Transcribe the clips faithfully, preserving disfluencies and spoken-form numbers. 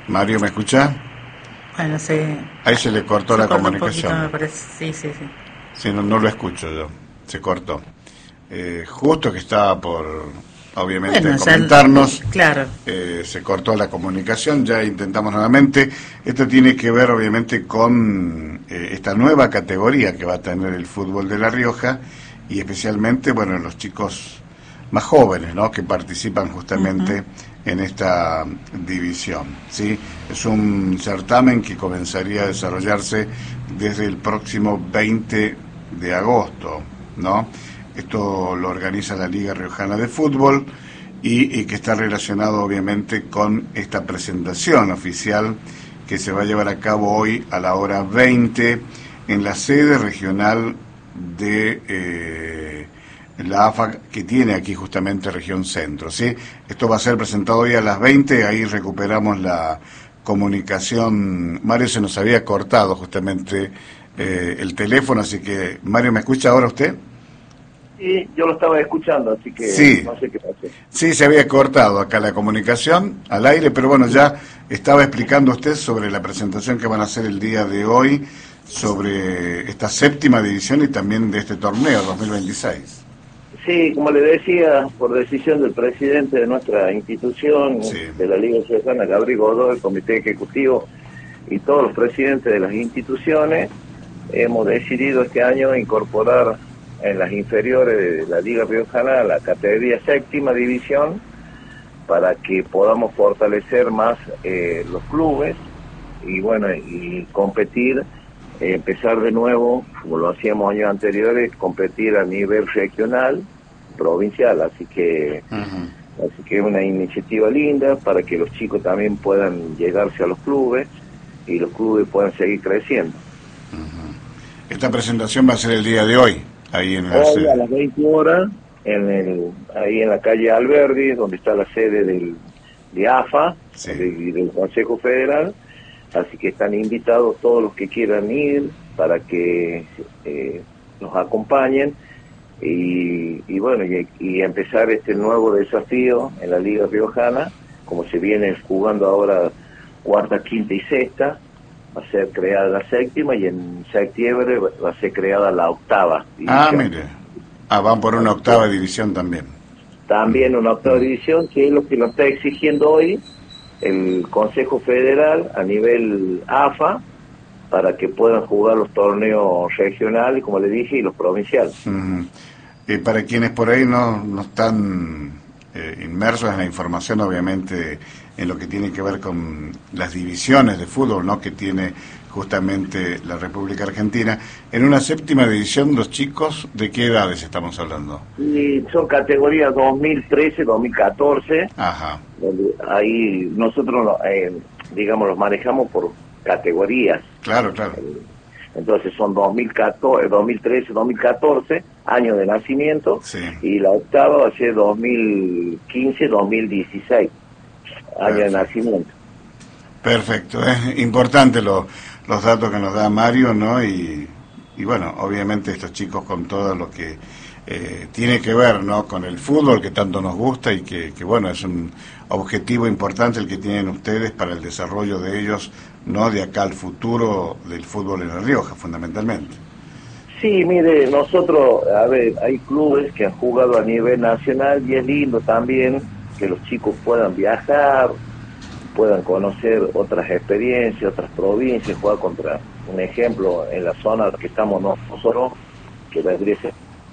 Mario, ¿me escucha? Bueno, se... Ahí se le cortó se la cortó comunicación. Un poquito, me parece. Sí, sí, sí. Sí, no, no lo escucho yo. Se cortó. Eh, justo que estaba por, obviamente, Bueno, comentarnos. Ya, claro. Eh, se cortó la comunicación, ya intentamos nuevamente. Esto tiene que ver, obviamente, con eh, esta nueva categoría que va a tener el fútbol de La Rioja y especialmente, bueno, los chicos más jóvenes, ¿no?, que participan justamente uh-huh. en esta división, ¿sí? Es un certamen que comenzaría a desarrollarse desde el próximo veinte de agosto, ¿no? Esto lo organiza la Liga Riojana de Fútbol y, y que está relacionado obviamente con esta presentación oficial que se va a llevar a cabo hoy a la hora veinte en la sede regional de eh, la A F A, que tiene aquí justamente Región Centro, ¿sí? Esto va a ser presentado hoy a las veinte, ahí recuperamos la comunicación. Mario, se nos había cortado justamente eh, el teléfono, así que, Mario, ¿me escucha ahora usted? Sí, yo lo estaba escuchando, así que sí. no sé qué pasó. Sí, se había cortado acá la comunicación al aire, pero bueno, ya estaba explicando usted sobre la presentación que van a hacer el día de hoy, sobre esta séptima división y también de este torneo dos mil veintiséis. Sí, como le decía, por decisión del presidente de nuestra institución, sí. de la Liga Ciudadana, Gabriel Godoy, el comité ejecutivo y todos los presidentes de las instituciones, hemos decidido este año incorporar en las inferiores de la Liga Riojana la categoría séptima división para que podamos fortalecer más eh, los clubes y bueno, y competir, eh, empezar de nuevo, como lo hacíamos años anteriores, competir a nivel regional, provincial, así que uh-huh. así que es una iniciativa linda para que los chicos también puedan llegarse a los clubes y los clubes puedan seguir creciendo. Uh-huh. Esta presentación va a ser el día de hoy. Ahí en la Hoy sede. A las veinte horas, en el, ahí en la calle Alberdi, donde está la sede del, de A F A, sí. de, del Consejo Federal, así que están invitados todos los que quieran ir para que eh, nos acompañen y, y bueno, y, y empezar este nuevo desafío en la Liga Riojana, como se viene jugando ahora cuarta, quinta y sexta. Va a ser creada la séptima y en septiembre va a ser creada la octava división. Ah, mire. Ah, van por una octava división también. También una octava división, que es lo que nos está exigiendo hoy el Consejo Federal a nivel A F A, para que puedan jugar los torneos regionales, como le dije, y los provinciales. Uh-huh. Y para quienes por ahí no, no están eh, inmersos en la información, obviamente, en lo que tiene que ver con las divisiones de fútbol, ¿no?, que tiene justamente la República Argentina. En una séptima división, los chicos, ¿de qué edades estamos hablando? Y son categorías dos mil trece, dos mil catorce. Ajá. Ahí nosotros, eh, digamos, los manejamos por categorías. Claro, claro. Entonces son dos mil catorce, dos mil trece, dos mil catorce, año de nacimiento, sí. y la octava va a ser dos mil quince, dos mil dieciséis. Año de nacimiento. Perfecto, es importante lo, los datos que nos da Mario, ¿no? Y, y bueno, obviamente estos chicos con todo lo que eh, tiene que ver, ¿no?, con el fútbol que tanto nos gusta y que, que bueno, es un objetivo importante el que tienen ustedes para el desarrollo de ellos, ¿no?, de acá al futuro del fútbol en La Rioja, fundamentalmente. Sí, mire, nosotros, a ver, hay clubes que han jugado a nivel nacional y es lindo también que los chicos puedan viajar, puedan conocer otras experiencias, otras provincias, jugar contra, un ejemplo, en la zona que estamos nosotros, que vendría a ser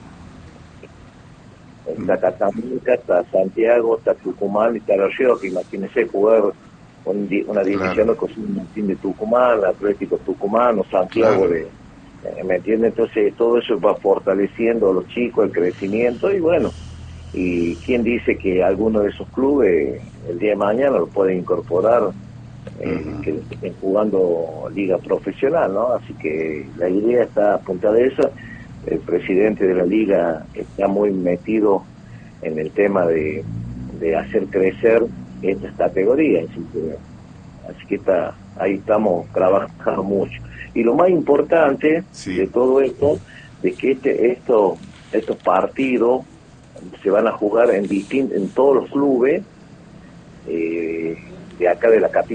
está Catamarca, está Santiago, está Tucumán y está La Rioja. Imagínense jugar un, una división claro. de Cocina Martín de Tucumán, Atlético Tucumán o Santiago claro. de... Eh, ¿me entiende? Entonces todo eso va fortaleciendo a los chicos, el crecimiento y bueno, y quién dice que alguno de esos clubes el día de mañana lo puede incorporar, eh, uh-huh. que estén jugando liga profesional, ¿no? Así que la idea está apuntada a eso. El presidente de la liga está muy metido en el tema de, de hacer crecer estas categorías, así que, así que está, ahí estamos trabajando mucho. Y lo más importante sí. de todo esto, de que este, esto, estos partidos se van a jugar en distintos, en todos los clubes eh, de acá de la capital.